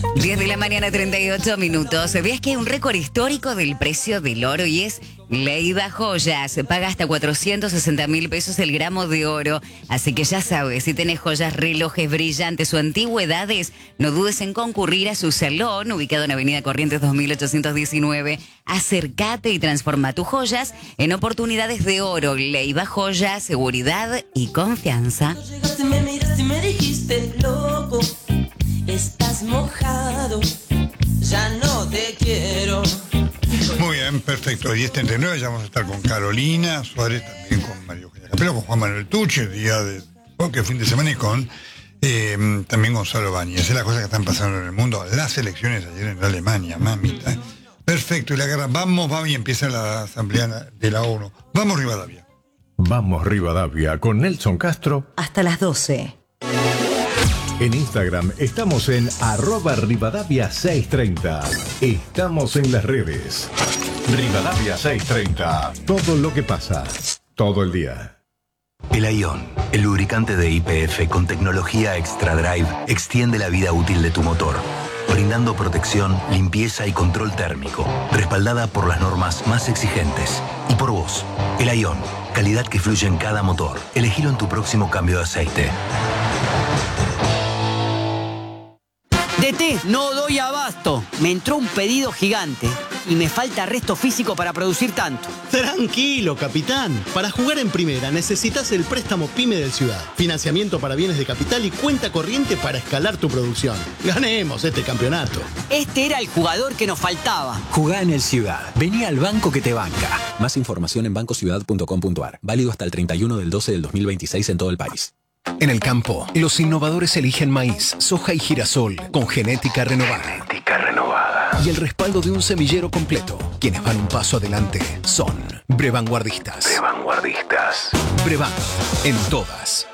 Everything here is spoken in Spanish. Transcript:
10 de la mañana, 38 minutos. ¿Sabías que hay un récord histórico del precio del oro y es Leiva Joyas? Paga hasta 460.000 pesos el gramo de oro. Así que ya sabes, si tenés joyas, relojes brillantes o antigüedades, no dudes en concurrir a su salón, ubicado en Avenida Corrientes 2819. Acércate y transforma tus joyas en oportunidades de oro. Leiva Joyas, seguridad y confianza. Llegaste, me miraste y me dijiste, loco, estás mojado, ya no te quiero. Muy bien, perfecto. 10:39, ya vamos a estar con Carolina Suárez, también con Mario Eugenia Capelo, con Juan Manuel Tucci, el día de que fin de semana, y con también Gonzalo Báñez. Es la cosa que están pasando en el mundo. Las elecciones ayer en Alemania, mamita. Perfecto, y la guerra, vamos, y empieza la asamblea de la ONU. Vamos, Rivadavia. Vamos, Rivadavia, con Nelson Castro. Hasta las 12. En Instagram estamos en @Rivadavia630. Estamos en las redes. Rivadavia630. Todo lo que pasa, todo el día. El Ion, el lubricante de YPF con tecnología Extra Drive, extiende la vida útil de tu motor, brindando protección, limpieza y control térmico, respaldada por las normas más exigentes. Y por vos, el Ion, calidad que fluye en cada motor. Elegilo en tu próximo cambio de aceite. DT, no doy abasto. Me entró un pedido gigante y me falta resto físico para producir tanto. Tranquilo, capitán. Para jugar en primera necesitas el préstamo PYME del Ciudad. Financiamiento para bienes de capital y cuenta corriente para escalar tu producción. Ganemos este campeonato. Este era el jugador que nos faltaba. Jugá en el Ciudad. Vení al banco que te banca. Más información en bancociudad.com.ar. Válido hasta el 31/12/2026 en todo el país. En el campo, los innovadores eligen maíz, soja y girasol con genética renovada. Y el respaldo de un semillero completo. Quienes van un paso adelante son Brevanguardistas. Brevan, en todas.